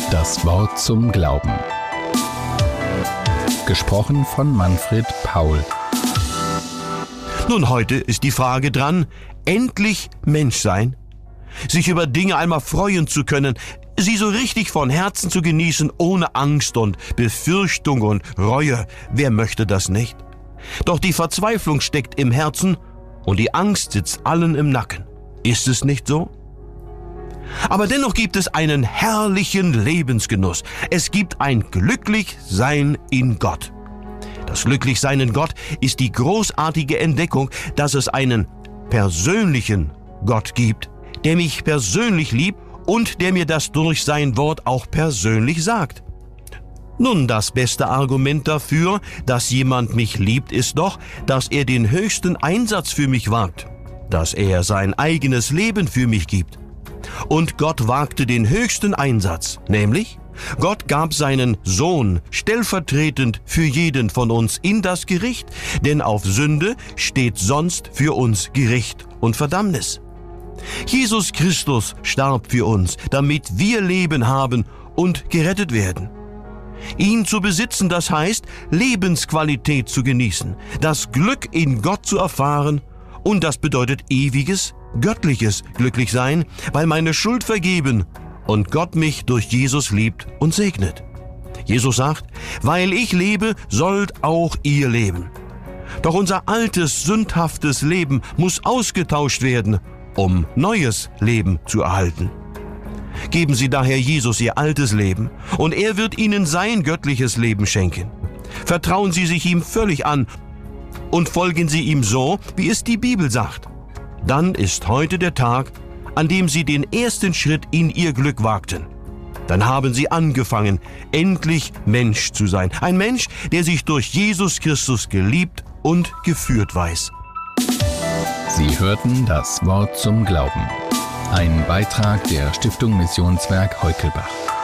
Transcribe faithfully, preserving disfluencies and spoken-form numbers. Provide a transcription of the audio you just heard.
Das Wort zum Glauben. Gesprochen von Manfred Paul. Nun, heute ist die Frage dran, endlich Mensch sein, sich über Dinge einmal freuen zu können, sie so richtig von Herzen zu genießen, ohne Angst und Befürchtung und Reue. Wer möchte das nicht? Doch die Verzweiflung steckt im Herzen und die Angst sitzt allen im Nacken. Ist es nicht so? Aber dennoch gibt es einen herrlichen Lebensgenuss. Es gibt ein Glücklichsein in Gott. Das Glücklichsein in Gott ist die großartige Entdeckung, dass es einen persönlichen Gott gibt, der mich persönlich liebt und der mir das durch sein Wort auch persönlich sagt. Nun, das beste Argument dafür, dass jemand mich liebt, ist doch, dass er den höchsten Einsatz für mich wagt, dass er sein eigenes Leben für mich gibt. Und Gott wagte den höchsten Einsatz, nämlich Gott gab seinen Sohn stellvertretend für jeden von uns in das Gericht, denn auf Sünde steht sonst für uns Gericht und Verdammnis. Jesus Christus starb für uns, damit wir Leben haben und gerettet werden. Ihn zu besitzen, das heißt, Lebensqualität zu genießen, das Glück in Gott zu erfahren, und das bedeutet ewiges, göttliches Glücklichsein, weil meine Schuld vergeben und Gott mich durch Jesus liebt und segnet. Jesus sagt, weil ich lebe, sollt auch ihr leben. Doch unser altes, sündhaftes Leben muss ausgetauscht werden, um neues Leben zu erhalten. Geben Sie daher Jesus Ihr altes Leben, und er wird Ihnen sein göttliches Leben schenken. Vertrauen Sie sich ihm völlig an und folgen Sie ihm so, wie es die Bibel sagt. Dann ist heute der Tag, an dem Sie den ersten Schritt in Ihr Glück wagten. Dann haben Sie angefangen, endlich Mensch zu sein. Ein Mensch, der sich durch Jesus Christus geliebt und geführt weiß. Sie hörten das Wort zum Glauben. Ein Beitrag der Stiftung Missionswerk Heukelbach.